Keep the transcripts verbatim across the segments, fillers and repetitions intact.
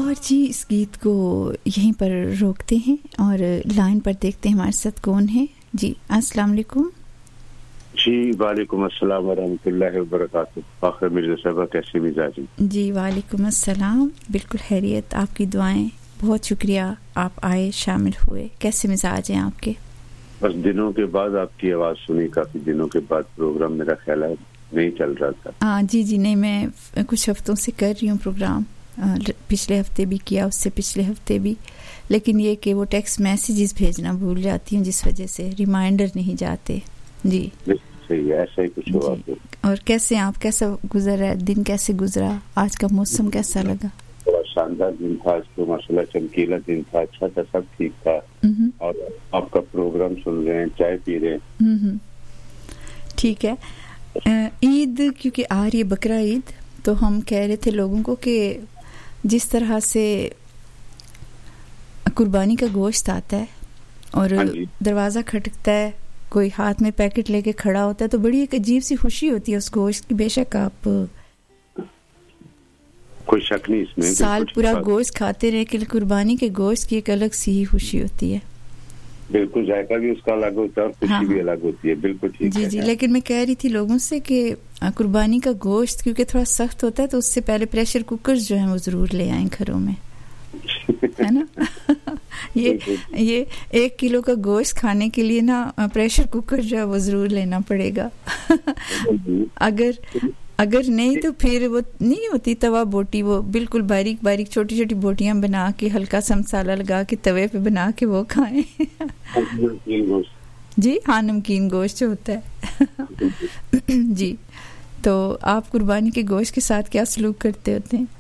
और जी इस गीत को यहीं पर रोकते हैं और लाइन पर देखते हैं हमारे साथ कौन है। जी अस्सलाम वालेकुम। जी वालेकुम अस्सलाम व रहमतुल्लाहि व बरकातहू। आखिर मिर्ज़ा साहब कैसे मिजाज हैं? जी वालेकुम अस्सलाम, बिल्कुल खैरियत, आपकी दुआएं, बहुत शुक्रिया आप आए शामिल हुए। कैसे मिजाज हैं आपके? बस दिनों के बाद आपकी आवाज़ सुनी, काफ़ी दिनों के बाद प्रोग्राम मेरा ख्याल है नहीं चल रहा था। हाँ जी जी नहीं, मैं कुछ हफ्तों से कर रही हूँ प्रोग्राम, पिछले हफ्ते भी किया, उससे पिछले हफ्ते भी, लेकिन ये कि वो टेक्स्ट मैसेजेस भेजना भूल जाती हूँ जिस वजह से रिमाइंडर नहीं जाते। जी सही है, ऐसा ही कुछ हुआ। और कैसे आप, कैसा गुजरा है दिन, कैसे गुजरा, आज का मौसम कैसा लगा? बड़ा शानदार दिन था आज तो, माशाल्लाह चमकीला दिन था, अच्छा था, सब ठीक था। और आपका प्रोग्राम सुन रहे हैं, चाय पी रहे हैं। ठीक है। ईद क्योंकि आ रही है, बकरा ईद, तो हम कह रहे थे लोगों को कि जिस तरह से कुर्बानी का गोश्त आता है और दरवाज़ा खटकता है, कोई हाथ में पैकेट लेके खड़ा होता है, तो बड़ी एक अजीब सी खुशी होती है उस गोश्त की। बेशक आप कोई शक नहीं इसमें, साल पूरा गोश्त खाते रहे, कि कुर्बानी के गोश्त की एक अलग सी ही खुशी होती है। बिल्कुल, जायका भी उसका अलग होता है और खुशी हाँ। भी अलग होती है। बिल्कुल ठीक जी है। जी, लेकिन मैं कह रही थी लोगों से कि कुर्बानी का गोश्त क्योंकि थोड़ा सख्त होता है, तो उससे पहले प्रेशर कुकर्स जो हैं वो जरूर ले आएं घरों में, है ना। ये ये एक किलो का गोश्त खाने के लिए ना प्रेशर कुकर जो है वो जरूर लेना पड़ेगा। अगर अगर नहीं तो फिर वो नहीं होती तवा बोटी, वो बिल्कुल बारीक बारीक छोटी छोटी बोटियां बना के हल्का सा मसाला लगा के तवे पे बना के वो खाएं। जी हाँ, नमकीन गोश्त जो होता है। जी, तो आप कुर्बानी के गोश्त के साथ क्या सलूक करते होते हैं?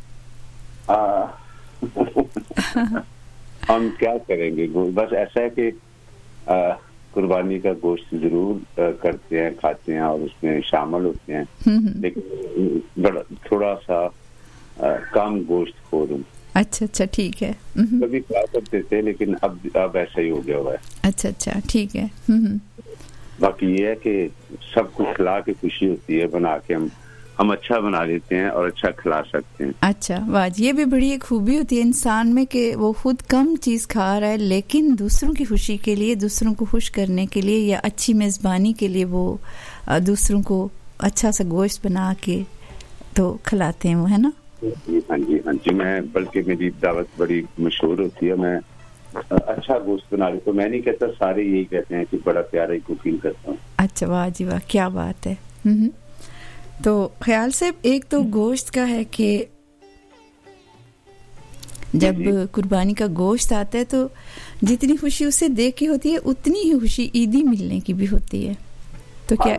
हम क्या करेंगे, बस ऐसा है कि कुर्बानी का गोश्त जरूर करते हैं, खाते हैं और उसमें शामिल होते हैं, लेकिन बड़ा थोड़ा सा आ, कम गोश्त खो दूं। अच्छा अच्छा, ठीक है। कभी खा करते थे लेकिन अब अब ऐसा ही हो गया हुआ है। अच्छा अच्छा, ठीक है। बाकी ये है कि सब कुछ खिला के खुशी होती है, बना के हम हम अच्छा बना लेते हैं और अच्छा खिला सकते हैं। अच्छा वाह, ये भी बड़ी एक खूबी होती है इंसान में कि वो खुद कम चीज़ खा रहा है, लेकिन दूसरों की खुशी के लिए, दूसरों को खुश करने के लिए या अच्छी मेज़बानी के लिए वो दूसरों को अच्छा सा गोश्त बना के तो खिलाते हैं वो, है ना। हाँ जी हाँ जी, मैं बल्कि मेरी दावत बड़ी मशहूर होती है, मैं अच्छा गोश्त बना रही, तो मैं नहीं कहता, सारे यही कहते हैं कि बड़ा प्यारा ही कुकिंग करता हूँ। अच्छा वाह जी वाह, क्या बात है। तो ख्याल से एक तो गोश्त का है कि जब कुर्बानी का गोश्त आता है तो जितनी खुशी उसे देख के होती है उतनी ही खुशी ईदी मिलने की भी होती है। तो क्या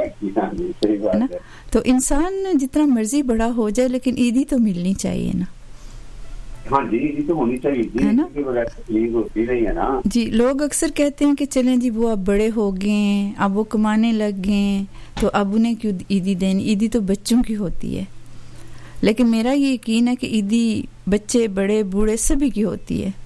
है ना, तो इंसान जितना मर्जी बड़ा हो जाए लेकिन ईदी तो मिलनी चाहिए ना। हाँ जी, ईदी तो होनी चाहिए, है ना, होती नहीं है ना। जी, लोग अक्सर कहते हैं कि चलें जी वो अब बड़े हो गए, अब वो कमाने लग गए, तो अब उन्हें क्यों ईदी देनी, ईदी तो बच्चों की होती है। लेकिन मेरा ये यकीन है कि ईदी बच्चे बड़े बूढ़े सभी की होती है।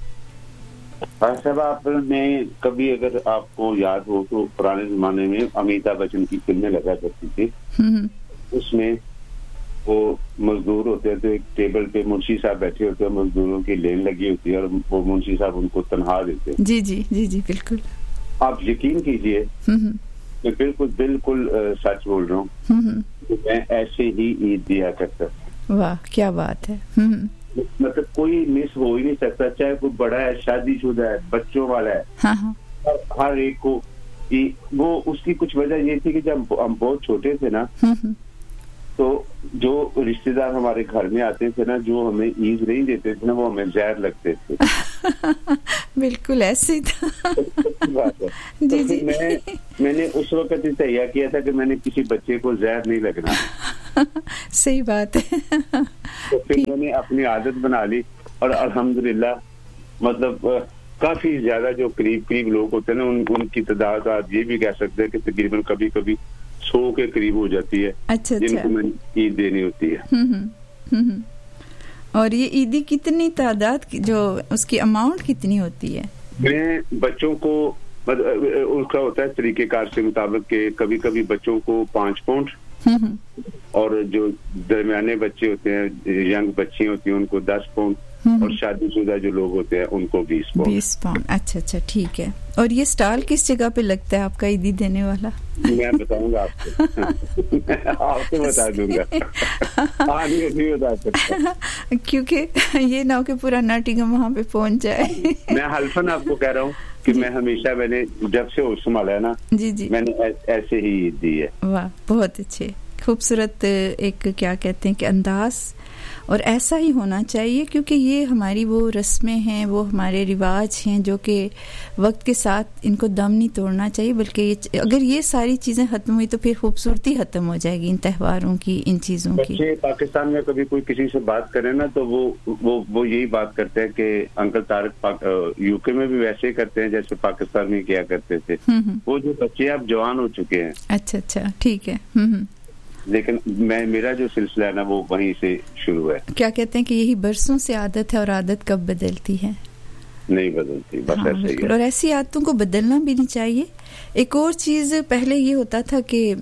सब आपने कभी, अगर आपको याद हो तो पुराने जमाने में अमिताभ बच्चन की फिल्में लगा करती थी, उसमें वो मजदूर होते थे, एक टेबल पे मुंशी साहब बैठे होते हैं, मजदूरों की लेन लगी होती है और वो मुंशी साहब उनको तनख्वाह देते हैं। जी जी जी जी बिल्कुल, आप यकीन कीजिए, मैं बिल्कुल बिल्कुल सच बोल रहा हूँ, मैं ऐसे ही ईद दिया करता। वाह क्या बात है। मतलब कोई मिस हो ही नहीं सकता, चाहे कोई बड़ा है, शादीशुदा है, बच्चों वाला है, हाँ हाँ। हर एक को। वो उसकी कुछ वजह ये थी कि जब हम बहुत छोटे थे ना, तो जो रिश्तेदार हमारे घर में आते थे ना, जो हमें ईद नहीं देते थे ना, वो हमें जहर लगते थे। बिल्कुल ऐसे ही था। बात है। जी तो जी। मैं मैंने उस वक्त ही तैयार किया था कि मैंने किसी बच्चे को जहर नहीं लगना। सही बात है। तो फिर मैंने अपनी आदत बना ली और अल्हम्दुलिल्लाह, मतलब काफी ज्यादा जो करीब करीब लोग होते हैं ना, उन, उनकी तादाद आप ये भी कह सकते हैं कि तकरीबन कभी कभी सौ के करीब हो जाती है। अच्छा, जिनको मैंने ईद देनी होती है। हुँ, हुँ, हुँ। और ये ईदी कितनी तादाद की, जो उसकी अमाउंट कितनी होती है? मैं बच्चों को उसका होता है तरीकेकार के मुताबिक के, कभी कभी बच्चों को पाँच पाउंड और जो दरमियाने बच्चे होते हैं, यंग बच्चियां होती हैं, उनको दस पाउंड اور شادی شدہ جو لوگ ہوتے ہیں ان کو بیس پاؤنڈ. بیس پاؤنڈ. اچھا اچھا ٹھیک ہے. اور یہ اسٹال کس جگہ پہ لگتا ہے آپ کا عیدی دینے والا؟ میں بتاؤں گا آپ کو. آپ کو بتا دوں گا. ہاں نہیں بتا سکتا کیونکہ یہ نہ ہو کہ پورا ناٹنگھم وہاں پہ پہنچ جائے. میں حلفاً آپ کو کہہ رہا ہوں کہ میں ہمیشہ میں نے جب سے ہوش سنبھالا ہے نا جی جی میں نے ایسے ہی عید دی ہے. واہ بہت اچھے خوبصورت ایک کیا کہتے ہیں کہ انداز, اور ایسا ہی ہونا چاہیے کیونکہ یہ ہماری وہ رسمیں ہیں, وہ ہمارے رواج ہیں جو کہ وقت کے ساتھ ان کو دم نہیں توڑنا چاہیے, بلکہ یہ اگر یہ ساری چیزیں ختم ہوئی تو پھر خوبصورتی ختم ہو جائے گی ان تہواروں کی, ان چیزوں کی. بچے پاکستان میں کبھی کوئی کسی سے بات کرے نا تو وہ وہ وہ یہی بات کرتے ہیں کہ انکل طارق یو کے میں بھی ویسے ہی کرتے ہیں جیسے پاکستان میں کیا کرتے تھے. وہ جو بچے اب جوان ہو چکے ہیں. اچھا اچھا ٹھیک ہے. لیکن میں میرا جو سلسلہ ہے نا وہ وہیں سے شروع ہے. کیا کہتے ہیں کہ یہی برسوں سے عادت ہے, اور عادت کب بدلتی ہے؟ نہیں بدلتی, بس ایسے ہی ہے. اور ایسی عادتوں کو بدلنا بھی نہیں چاہیے. ایک اور چیز پہلے یہ ہوتا تھا کہ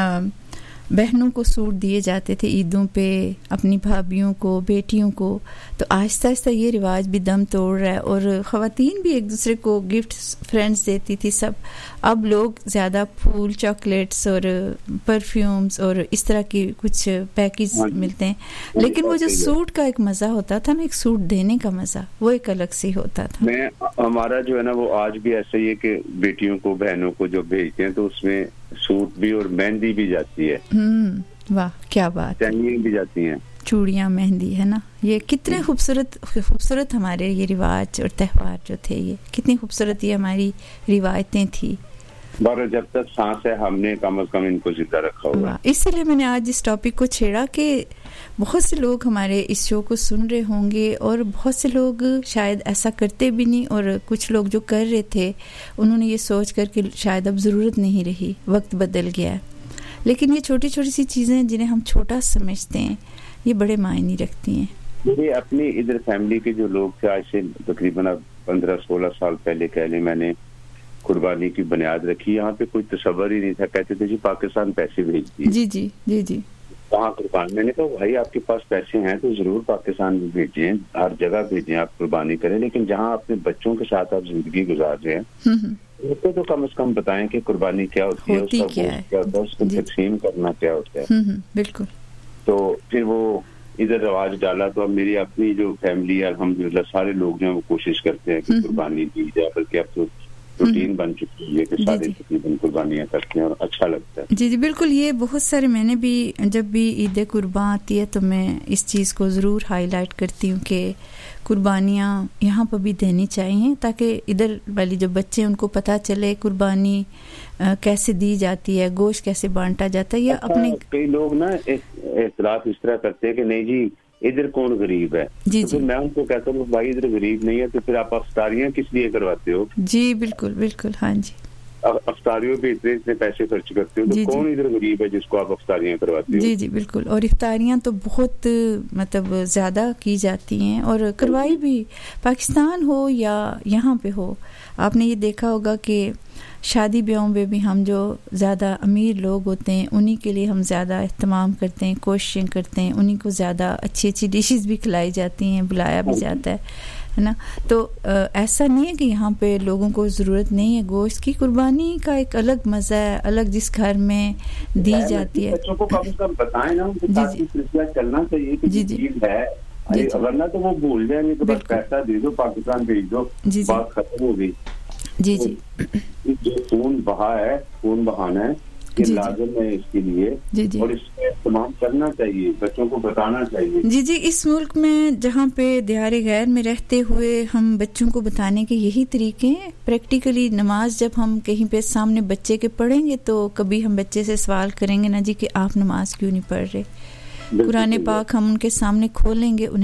بہنوں کو سوٹ دیے جاتے تھے عیدوں پہ, اپنی بھابھیوں کو, بیٹیوں کو, تو آہستہ آہستہ یہ رواج بھی دم توڑ رہا ہے, اور خواتین بھی ایک دوسرے کو گفٹ فرینڈز دیتی تھی سب. اب لوگ زیادہ پھول, چاکلیٹس اور پرفیومز اور اس طرح کی کچھ پیکیج ملتے ہیں, لیکن وہ جو سوٹ کا ایک مزہ ہوتا تھا نا, ایک سوٹ دینے کا مزہ, وہ ایک الگ سے ہوتا تھا. میں ہمارا جو ہے نا وہ آج بھی ایسا ہی ہے کہ بیٹیوں کو بہنوں کو جو بھیجتے ہیں تو اس میں سوٹ بھی اور مہندی بھی جاتی ہے. ہوں واہ کیا بات, چینیاں بھی جاتی ہیں, چوڑیاں, مہندی, ہے نا. یہ کتنے خوبصورت خوبصورت ہمارے یہ رواج اور تہوار جو تھے, یہ کتنی خوبصورت یہ ہماری روایتیں تھیں. اور جب تک سانس ہے ہم نے کم از کم ان کو زندہ رکھا ہوا. اسی لیے میں نے آج اس ٹاپک کو چھیڑا کہ بہت سے لوگ ہمارے اس شو کو سن رہے ہوں گے, اور بہت سے لوگ شاید ایسا کرتے بھی نہیں, اور کچھ لوگ جو کر رہے تھے انہوں نے یہ سوچ کر کہ شاید اب ضرورت نہیں رہی, وقت بدل گیا ہے. لیکن یہ چھوٹی چھوٹی سی چیزیں جنہیں ہم چھوٹا سمجھتے ہیں یہ بڑے معنی رکھتی ہیں. میری اپنی ادھر فیملی کے جو لوگ تھے, آج سے تقریباً پندرہ سولہ سال پہلے کہہ لیں, میں نے قربانی کی بنیاد رکھی. یہاں پہ کوئی تصور ہی نہیں تھا. کہتے تھے جی پاکستان پیسے بھیج دیے. جی جی جی جی وہاں قربانی. میں نے کہا بھائی آپ کے پاس پیسے ہیں تو ضرور پاکستان بھی بھیجیں, ہر جگہ بھیجیں, آپ قربانی کریں, لیکن جہاں اپنے بچوں کے ساتھ آپ زندگی گزار رہے ہیں ان کو تو کم از کم بتائیں کہ قربانی کیا ہوتی ہے, اس کا گوشت کیا ہوتا ہے, اس کو تقسیم کرنا کیا ہوتا ہے. بالکل. تو پھر وہ ادھر رواج ڈالا, تو اب میری اپنی جو فیملی ہے الحمدللہ سارے لوگ جو ہیں وہ کوشش کرتے ہیں کہ قربانی دی جائے, بلکہ اب تو روٹین بن چکی ہے کہ سارے تقریباً قربانیاں کرتے ہیں اور اچھا لگتا ہے. جی جی بالکل. یہ بہت سارے, میں نے بھی جب بھی عید قربان آتی ہے تو میں اس چیز کو ضرور ہائی لائٹ کرتی ہوں کہ قربانیاں یہاں پر بھی دینی چاہیے, تاکہ ادھر والی جو بچے ان کو پتہ چلے قربانی کیسے دی جاتی ہے, گوشت کیسے بانٹا جاتا ہے. یا اپنے کئی لوگ نا اختلاف اس طرح کرتے ہیں کہ نہیں جی ادھر کون غریب ہے, جی تو میں ان کو کہتا ہوں بھائی ادھر غریب نہیں ہے تو پھر آپ افطاریاں کس لیے کرواتے ہو؟ جی بالکل بالکل. ہاں جی, افطاریوں پہ اتنے اتنے پیسے خرچ کرتے ہو تو کون ادھر غریب ہے جس کو آپ افطاریاں کرواتے ہو؟ جی جی بالکل. اور افطاریاں تو بہت مطلب زیادہ کی جاتی ہیں, اور کروائی بھی, پاکستان ہو یا یہاں پہ ہو. آپ نے یہ دیکھا ہوگا کہ شادی بیاہوں میں بھی ہم جو زیادہ امیر لوگ ہوتے ہیں انہی کے لیے ہم زیادہ اہتمام کرتے ہیں, کوششیں کرتے ہیں, انہی کو زیادہ اچھی اچھی ڈشز بھی کھلائی جاتی ہیں, بلایا بھی جاتا ہے, ہے نا. تو ایسا نہیں ہے کہ یہاں پہ لوگوں کو ضرورت نہیں ہے گوشت کی. قربانی کا ایک الگ مزہ ہے, الگ جس گھر میں دی جاتی ہے. بچوں کو کم از کم بتائیں نا, ان کے ساتھ سلسلہ چلنا چاہیے کہ جی جی ہے, ورنہ تو وہ بھول جائیں گے کہ بس پیسہ دے دو پاکستان بھیج دو, بات ختم ہو گئی. جی جی جو خون بہا ہے, خون بہانا ہے کہ لازم ہے اس کے لیے, اور اس میں اہتمام کرنا چاہیے, بچوں کو بتانا چاہیے. جی جی اس ملک میں جہاں پہ دیار غیر میں رہتے ہوئے ہم بچوں کو بتانے کے یہی طریقے ہیں. پریکٹیکلی نماز جب ہم کہیں پہ سامنے بچے کے پڑھیں گے تو کبھی ہم بچے سے سوال کریں گے نا جی کہ آپ نماز کیوں نہیں پڑھ رہے. قرآن پاک ہم ان کے سامنے کھولیں گے, انہیں